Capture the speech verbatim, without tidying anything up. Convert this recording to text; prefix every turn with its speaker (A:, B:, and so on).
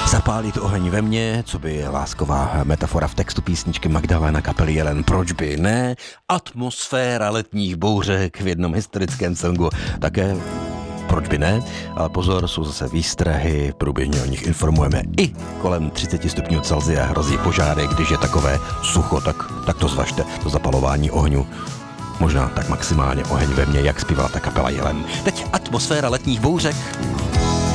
A: Zapálit oheň ve mně, co by lásková metafora v textu písničky Magdalena kapely Jelen, proč by ne? Atmosféra letních bouřek v jednom historickém songu, také proč by ne? Ale pozor, jsou zase výstrahy, průběžně o nich informujeme. I kolem třicet stupňů Celsia hrozí požáry, když je takové sucho, tak, tak to zvažte, to zapalování ohňu. Možná tak maximálně oheň ve mně, jak zpívala ta kapela Jelen. Teď atmosféra letních bouřek.